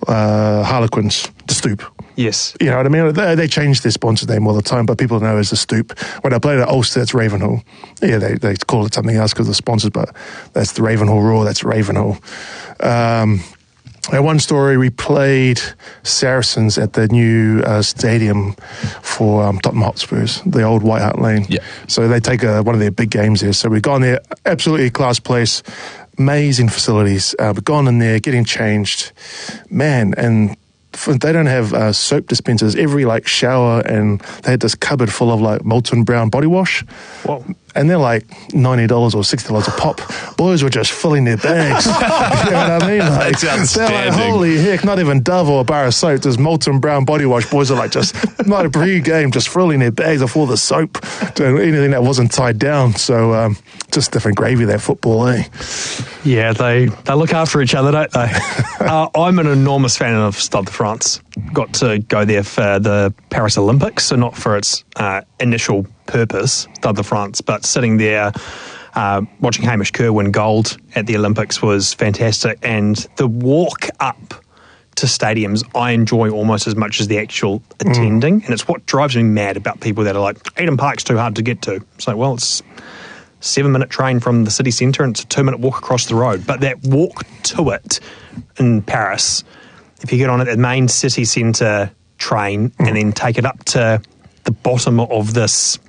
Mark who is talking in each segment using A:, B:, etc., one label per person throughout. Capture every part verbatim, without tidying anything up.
A: uh, Harlequins, the Stoop.
B: Yes.
A: You know what I mean? They, they change their sponsor name all the time, but people know as the Stoop. When I played at Ulster, it's Ravenhall. Yeah, they, they call it something else because of the sponsors, but that's the Ravenhall Roar, that's Ravenhall. Um, and one story, we played Saracens at the new uh, stadium for um, Tottenham Hotspurs, the old White Hart Lane.
C: Yeah. So
A: they take a, one of their big games there. So we've gone there, absolutely class place, amazing facilities. Uh, we've gone in there, getting changed. Man, and they don't have uh, soap dispensers. Every like shower, and they had this cupboard full of like Molton Brown body wash.
B: Whoa.
A: And they're like ninety dollars or sixty dollars a pop. Boys were just filling their bags. You know what I mean? Like,
C: That's
A: they're like, holy heck, not even Dove or a bar of soap. There's Molton Brown body wash. Boys are like just, not a pre-game, just filling their bags of all the soap, doing anything that wasn't tied down. So um, just different gravy, that football, eh?
B: Yeah, they, they look after each other, don't they? uh, I'm an enormous fan of Stade de France. Got to go there for the Paris Olympics, so not for its uh, initial purpose, Stade de France, but sitting there uh, watching Hamish Kerr win gold at the Olympics was fantastic. And the walk up to stadiums I enjoy almost as much as the actual attending. Mm. And it's what drives me mad about people that are like, Eden Park's too hard to get to. It's like, well, it's seven minute train from the city centre and it's a two minute walk across the road. But that walk to it in Paris, if you get on at the main city centre train mm. and then take it up to the bottom of this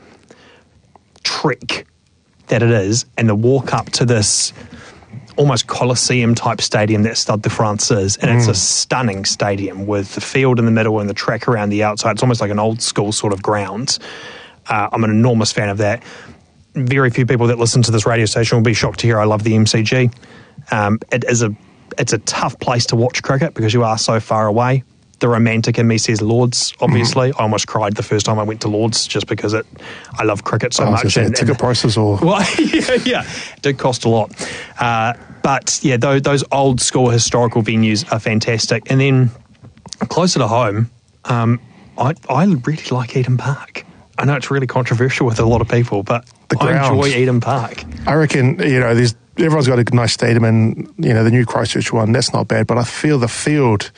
B: trek that it is, and the walk up to this almost Colosseum type stadium that Stade de France is, and mm. it's a stunning stadium with the field in the middle and the track around the outside. It's almost like an old school sort of ground. Uh, I'm an enormous fan of that. Very few people that listen to this radio station will be shocked to hear I love the M C G. Um, it is a it's a tough place to watch cricket because you are so far away. The romantic in me says Lords, obviously. Mm. I almost cried the first time I went to Lords just because it. I love cricket so
A: oh,
B: much.
A: So and, ticket and, prices or...
B: Well, yeah, yeah, it did cost a lot. Uh, but, yeah, those, those old school historical venues are fantastic. And then closer to home, um, I, I really like Eden Park. I know it's really controversial with a lot of people, but I enjoy Eden Park.
A: I reckon, you know, there's everyone's got a nice stadium, and, you know, the new Christchurch one, that's not bad, but I feel the field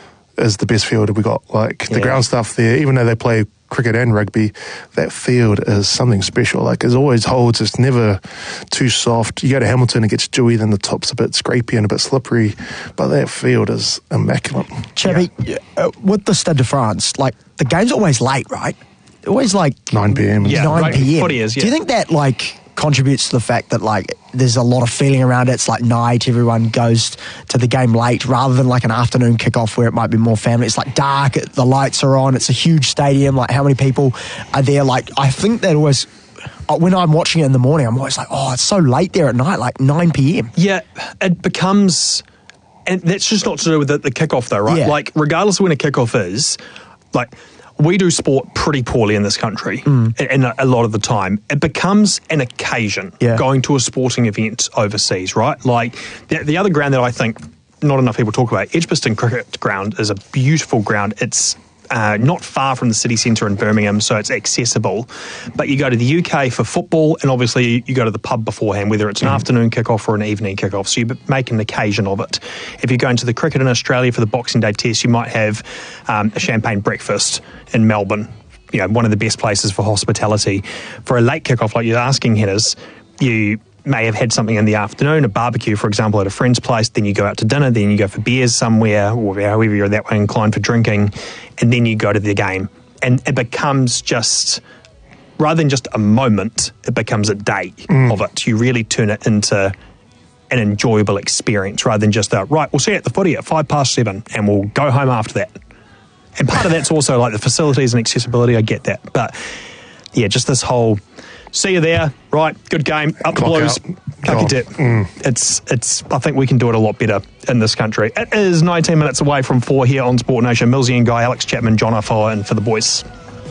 A: is the best field we got. Like, the yeah. ground stuff there, even though they play cricket and rugby, that field is something special. Like, it always holds, it's never too soft. You go to Hamilton, it gets dewy, then the top's a bit scrapey and a bit slippery, but that field is immaculate.
D: Chappie, yeah. uh, with the Stade de France, like, the game's always late, right? Always like
A: nine p.m.
B: Yeah,
D: nine p.m.
B: Right, is, yeah.
D: Do you think that, like, contributes to the fact that, like, there's a lot of feeling around it? It's like night, everyone goes to the game late rather than like an afternoon kickoff where it might be more family. It's like dark, it, the lights are on, it's a huge stadium, like how many people are there? Like, I think that always, when I'm watching it in the morning, I'm always like, oh, it's so late there at night, like nine p.m.
B: Yeah, it becomes, and that's just not to do with the, the kickoff though, right?
D: Yeah.
B: Like, regardless of when a kickoff is, like, we do sport pretty poorly in this country, mm. and a, a lot of the time. It becomes an occasion,
D: yeah.
B: going to a sporting event overseas, right? Like, the, the other ground that I think not enough people talk about, Edgbaston Cricket Ground, is a beautiful ground. It's uh, not far from the city centre in Birmingham, so it's accessible. But you go to the U K for football, and obviously you go to the pub beforehand, whether it's an mm. afternoon kickoff or an evening kickoff, so you make an occasion of it. If you're going to the cricket in Australia for the Boxing Day Test, you might have um, a champagne breakfast in Melbourne, you know, one of the best places for hospitality. For a late kickoff, like you're asking, Headers, you may have had something in the afternoon, a barbecue, for example, at a friend's place, then you go out to dinner, then you go for beers somewhere, or however you're that way inclined for drinking, and then you go to the game. And it becomes just, rather than just a moment, it becomes a day mm. of it. You really turn it into an enjoyable experience rather than just a, right, we'll see you at the footy at five past seven and we'll go home after that. And part of that's also like the facilities and accessibility, I get that. But yeah, just this whole, see you there, right, good game, up the Blues, cuck your mm. It's, it's, I think we can do it a lot better in this country. It is nineteen minutes away from four here on Sport Nation. Millsy and Guy, Alex Chapman, John Afoa, and for the boys.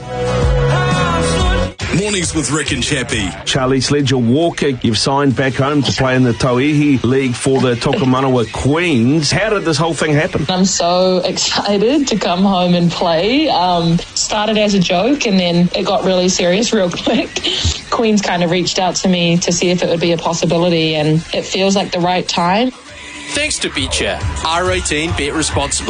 E: Mornings with Rick and Chappie.
F: Charlie Sledger-Walker, you've signed back home to play in the Tauihi League for the Tokomanawa Queens. How did this whole thing happen?
G: I'm so excited to come home and play. Um, started as a joke and then it got really serious real quick. Queens kind of reached out to me to see if it would be a possibility, and it feels like the right time.
E: Thanks to BetChat. R eighteen, bet responsibly.